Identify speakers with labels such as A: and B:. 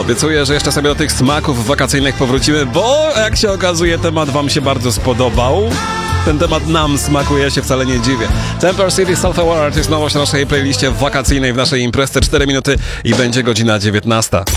A: Obiecuję, że jeszcze sobie do tych smaków wakacyjnych powrócimy, bo jak się okazuje, temat wam się bardzo spodobał. Ten temat nam smakuje, ja się wcale nie dziwię. Temper City Self-Aware to jest nowość na naszej playliście wakacyjnej w naszej imprezie. 4 minuty i będzie godzina 19.